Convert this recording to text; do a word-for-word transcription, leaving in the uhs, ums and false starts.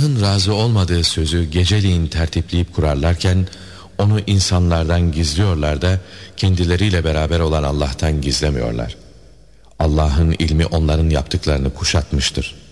Allah'ın razı olmadığı sözü geceliğin tertipleyip kurarlarken onu insanlardan gizliyorlar da kendileriyle beraber olan Allah'tan gizlemiyorlar. Allah'ın ilmi onların yaptıklarını kuşatmıştır.